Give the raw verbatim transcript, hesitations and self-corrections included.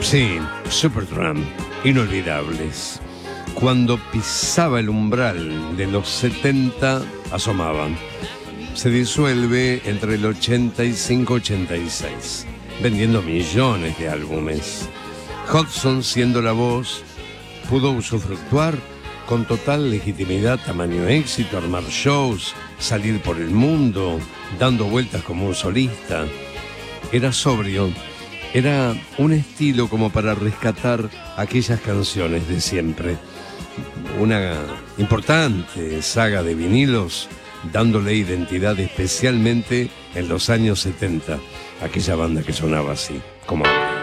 Sí, Supertramp, inolvidables. Cuando pisaba el umbral de los setenta, asomaban. Se disuelve entre el ochenta y cinco y ochenta y seis, vendiendo millones de álbumes. Hudson, siendo la voz, pudo usufructuar con total legitimidad tamaño éxito, armar shows, salir por el mundo, dando vueltas como un solista. Era sobrio, era un estilo como para rescatar aquellas canciones de siempre. Una importante saga de vinilos, dándole identidad especialmente en los años setenta, aquella banda que sonaba así, como ahora.